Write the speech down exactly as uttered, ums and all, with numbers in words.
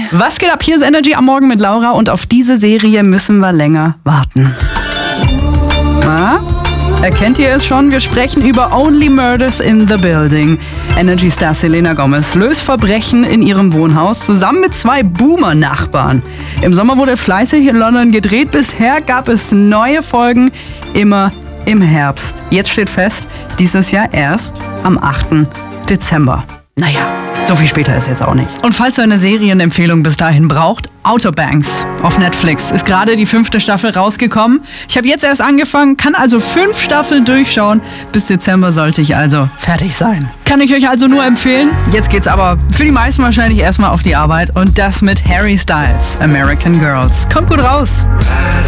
Was geht ab? Hier ist Energy am Morgen mit Laura und auf diese Serie müssen wir länger warten. Na? Erkennt ihr es schon? Wir sprechen über Only Murders in the Building. Energy-Star Selena Gomez löst Verbrechen in ihrem Wohnhaus zusammen mit zwei Boomer-Nachbarn. Im Sommer wurde fleißig in London gedreht. Bisher gab es neue Folgen, immer im Herbst. Jetzt steht fest, dieses Jahr erst am achten Dezember. Naja, so viel später ist jetzt auch nicht. Und falls ihr eine Serienempfehlung bis dahin braucht, Outer Banks auf Netflix ist gerade die fünfte Staffel rausgekommen. Ich habe jetzt erst angefangen, kann also fünf Staffeln durchschauen. Bis Dezember sollte ich also fertig sein. Kann ich euch also nur empfehlen. Jetzt geht's aber für die meisten wahrscheinlich erstmal auf die Arbeit und das mit Harry Styles, American Girls. Kommt gut raus.